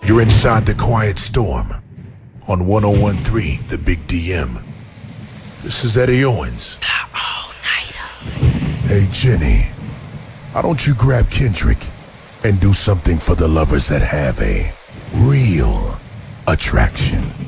You're inside the Quiet Storm on 1013 The Big DM. This is Eddie Owens. Hey, Jenny, why don't you grab Kendrick and do something for the lovers that have a real attraction?